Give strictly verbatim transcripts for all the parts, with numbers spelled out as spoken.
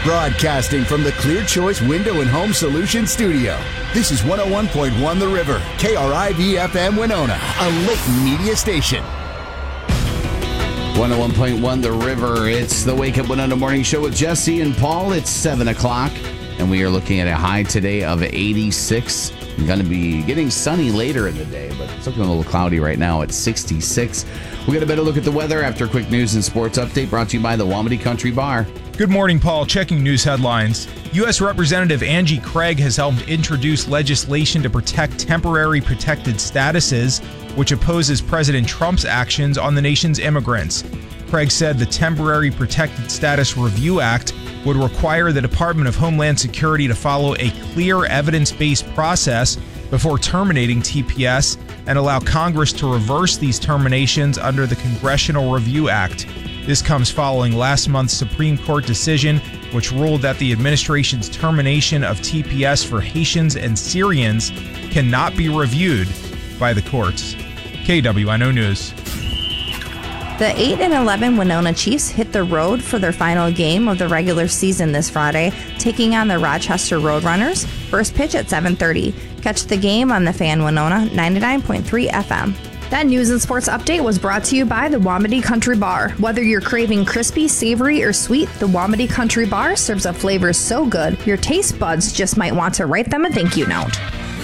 Broadcasting from the Clear Choice Window and Home Solutions studio. This is one oh one point one The River, K R I V F M Winona, a Layton media station. one oh one point one The River. It's the Wake Up Winona Morning Show with Jesse and Paul. It's seven o'clock, and we are looking at a high today of eighty-six. Going to be getting sunny later in the day, but it's looking a little cloudy right now at sixty-six. We'll get a better look at the weather after a quick news and sports update brought to you by the Wamedy Country Bar. Good morning, Paul. Checking news headlines. U S Representative Angie Craig has helped introduce legislation to protect temporary protected statuses, which opposes President Trump's actions on the nation's immigrants. Craig said the Temporary Protected Status Review Act would require the Department of Homeland Security to follow a clear evidence-based process before terminating T P S and allow Congress to reverse these terminations under the Congressional Review Act. This comes following last month's Supreme Court decision, which ruled that the administration's termination of T P S for Haitians and Syrians cannot be reviewed by the courts. K W N O News. The eight and eleven Winona Chiefs hit the road for their final game of the regular season this Friday, taking on the Rochester Roadrunners. First pitch at seven thirty. Catch the game on the Fan Winona ninety-nine point three F M. That news and sports update was brought to you by the Wamedy Country Bar. Whether you're craving crispy, savory, or sweet, the Wamedy Country Bar serves up flavors so good, your taste buds just might want to write them a thank you note.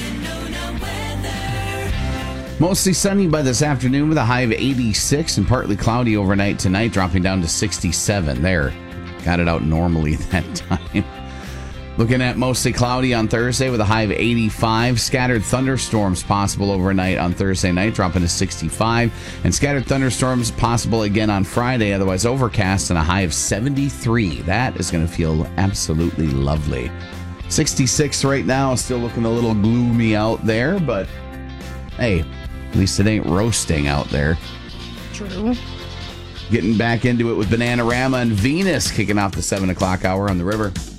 Mostly sunny by this afternoon with a high of eighty-six and partly cloudy overnight tonight, dropping down to sixty-seven. There, got it out normally that time. Looking at mostly cloudy on Thursday with a high of eighty-five. Scattered thunderstorms possible overnight on Thursday night, dropping to sixty-five. And scattered thunderstorms possible again on Friday, otherwise overcast and a high of seventy-three. That is going to feel absolutely lovely. sixty-six right now, still looking a little gloomy out there, but hey, at least it ain't roasting out there. True. Getting back into it with Bananarama and Venus kicking off the seven o'clock hour on the river.